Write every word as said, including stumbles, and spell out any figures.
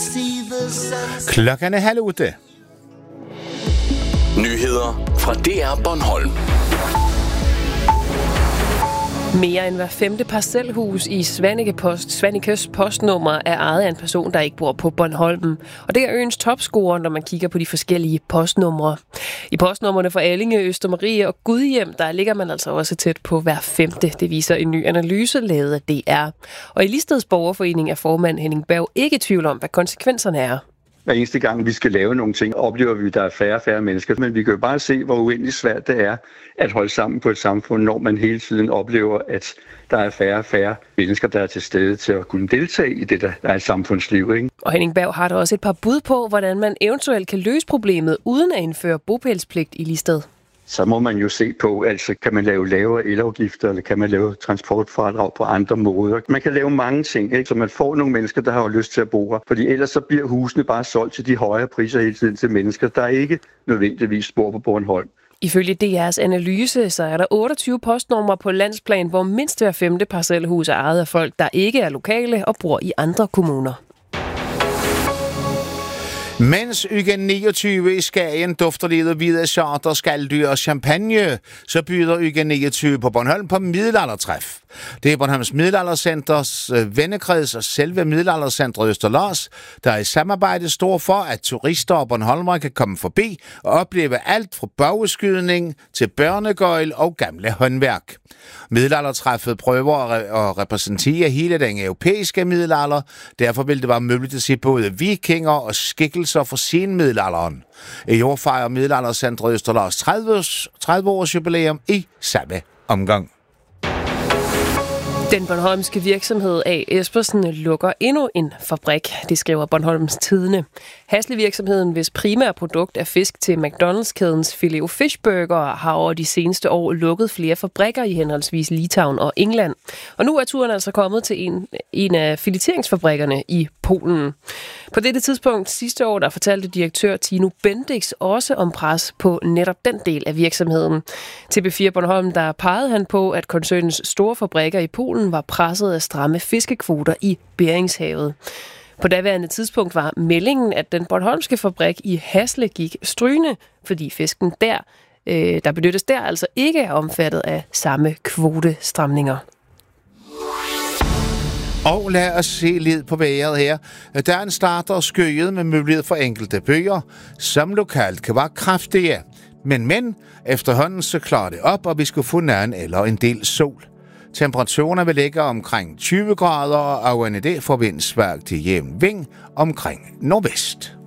Klokken er halv otte. Nyheder fra D R Bornholm. Mere end hver femte parcelhus i Svanike Post, Svanikes postnummer er ejet af en person, der ikke bor på Bornholm. Og det er øens topscorer, når man kigger på de forskellige postnumre. I postnummerne for Allinge, Østermarie og Gudhjem, der ligger man altså også tæt på hver femte. Det viser en ny analyse lavet af D R. Og i Listeds Borgerforening er formand Henning Berg ikke i tvivl om, hvad konsekvenserne er. Hver eneste gang, vi skal lave nogle ting, oplever vi, at der er færre og færre mennesker. Men vi kan jo bare se, hvor uendelig svært det er at holde sammen på et samfund, når man hele tiden oplever, at der er færre og færre mennesker, der er til stede til at kunne deltage i det, der er et samfundsliv. Ikke? Og Henning Berg har da også et par bud på, hvordan man eventuelt kan løse problemet, uden at indføre bopælspligt i Listed. Så må man jo se på, altså kan man lave lavere elafgifter, eller kan man lave transportfradrag på andre måder. Man kan lave mange ting, ikke? Så man får nogle mennesker, der har lyst til at bo her. Fordi ellers så bliver husene bare solgt til de højere priser hele tiden til mennesker, der ikke nødvendigvis bor på Bornholm. Ifølge D R's analyse, så er der otteogtyve postnumre på landsplan, hvor mindst hver femte parcelhus er ejet af folk, der ikke er lokale og bor i andre kommuner. Mens uge niogtyve i Skagen dufter lidt hvide charter, skalddyr og champagne, så byder uge niogtyve på Bornholm på middelaldertræf. Det er Bornholms Middelaldercenters vennekreds og selve Middelaldercentret Østerlars, der i samarbejde står for, at turister og bornholmere kan komme forbi og opleve alt fra bogeskydning til børnegøjl og gamle håndværk. Middelaldertræffet prøver at repræsentere hele den europæiske middelalder, derfor vil det være muligt at se både vikinger og skikkelser fra senmiddelalderen. I år fejrer Middelaldercentret Østerlars tredive års jubilæum i samme omgang. Den bornholmske virksomhed A. Espersen lukker endnu en fabrik, det skriver Bornholms Tidende. Hasle-virksomheden, hvis primære produkt er fisk til McDonald's-kædens Filet-O-Fish-burger, har over de seneste år lukket flere fabrikker i henholdsvis Litauen og England. Og nu er turen altså kommet til en, en af fileteringsfabrikkerne i Polen. På dette tidspunkt sidste år, der fortalte direktør Tino Bendix også om pres på netop den del af virksomheden. Til B fire Bornholm, der pegede han på, at koncernens store fabrikker i Polen var presset af stramme fiskekvoter i Beringshavet. På daværende tidspunkt var meldingen, at den bornholmske fabrik i Hasle gik strygende, fordi fisken der, øh, der benyttes der, altså ikke er omfattet af samme kvotestramninger. Og lad os se lidt på vejret her. Dagen starter skyet med mulighed for enkelte byer, som lokalt kan være kraftige. Men men, efterhånden så klarer det op, og vi skal få nærmere eller en del sol. Temperaturerne vil ligge omkring tyve grader, og af en idé får vind svag til jævn vind omkring nordvest.